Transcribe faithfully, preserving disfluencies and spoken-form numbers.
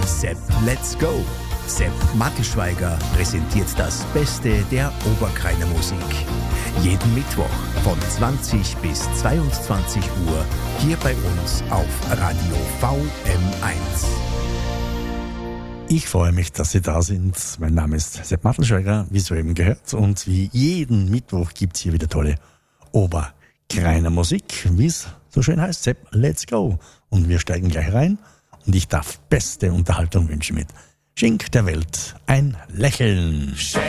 Sepp, let's go! Sepp Mattelschweiger präsentiert das Beste der Oberkreiner Musik. Jeden Mittwoch von zwanzig bis zweiundzwanzig Uhr hier bei uns auf Radio V M eins. Ich freue mich, dass Sie da sind. Mein Name ist Sepp Mattelschweiger, wie soeben gehört. Und wie jeden Mittwoch gibt's hier wieder tolle Oberkreiner Musik, wie es so schön heißt. Sepp, let's go! Und wir steigen gleich rein. Und ich darf beste Unterhaltung wünschen mit Schenk der Welt ein Lächeln. Schenk